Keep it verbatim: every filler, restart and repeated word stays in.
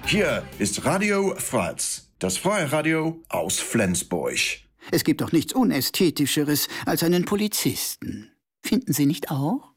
Hier ist Radio Fratz, das freie Radio aus Flensburg. Es gibt doch nichts Unästhetischeres als einen Polizisten. Finden Sie nicht auch?